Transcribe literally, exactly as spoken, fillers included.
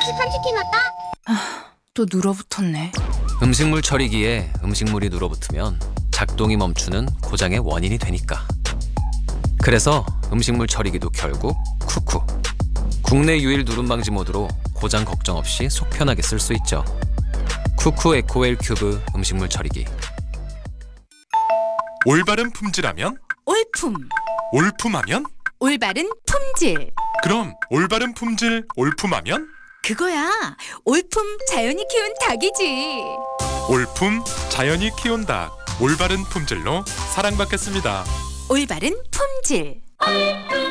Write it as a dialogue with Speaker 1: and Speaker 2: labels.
Speaker 1: 깜찍한 치킨 왔다.
Speaker 2: 또 눌어붙었네.
Speaker 3: 음식물 처리기에 음식물이 눌어붙으면 작동이 멈추는 고장의 원인이 되니까. 그래서 음식물 처리기도 결국 쿠쿠. 국내 유일 누름 방지 모드로 고장 걱정 없이 속 편하게 쓸 수 있죠. 쿠쿠 에코웰 큐브 음식물 처리기.
Speaker 4: 올바른 품질하면?
Speaker 2: 올품.
Speaker 4: 올품하면?
Speaker 2: 올바른 품질.
Speaker 4: 그럼 올바른 품질 올품하면?
Speaker 2: 그거야. 올품 자연이 키운 닭이지.
Speaker 4: 올품 자연이 키운 닭. 올바른 품질로 사랑받겠습니다.
Speaker 2: 올바른 품질.
Speaker 1: 올품